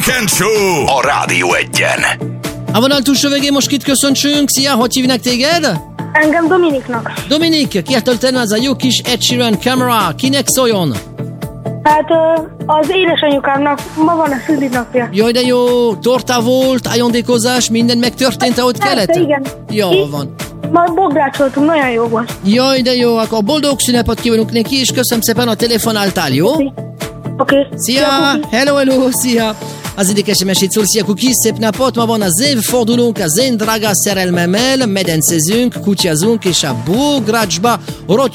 Weekend Show a Rádió Egyen. A vonal túlsó végén most kit köszöntsünk? Szia, hogy hívnak téged? Engem Dominiknak. Dominik, kiáltal tenni az a jó kis Ed Sheeran Camera. Kinek szóljon? Hát az édesanyukámnak ma van a szülinapja. Jaj, de jó, torta volt, ajándékozás, minden megtörtént, ahogy kellett? Igen. Jó van. Ma bográcsoltunk, nagyon jó volt. Jaj, de jó, akkor boldog szünapot kívánunk neki, és köszönöm szépen a telefonáltál, jó? Oké. Szia, hello, szia! Az idékes mesét szól, szia Kuki, szép napot! Ma van az évfordulónk az én drága szerelmemmel, medencezünk, kutyázunk, és a Bográcsba